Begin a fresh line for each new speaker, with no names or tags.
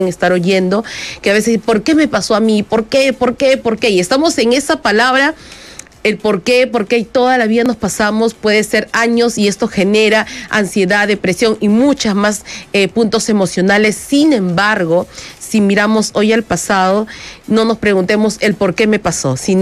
estar oyendo, que a veces, ¿por qué me pasó a mí? ¿Por qué? ¿Por qué? ¿Por qué? Y estamos en esa palabra, el por qué, y toda la vida nos pasamos, puede ser años, y esto genera ansiedad, depresión y muchas más puntos emocionales. Sin embargo, si miramos hoy al pasado, no nos preguntemos el por qué me pasó, sino